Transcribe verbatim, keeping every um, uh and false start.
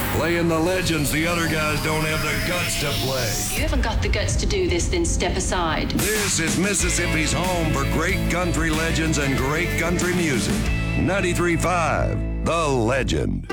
Playing the legends the other guys don't have the guts to play. If you haven't got the guts to do this, then step aside. This is Mississippi's home for great country legends and great country music. ninety-three point five, The Legend.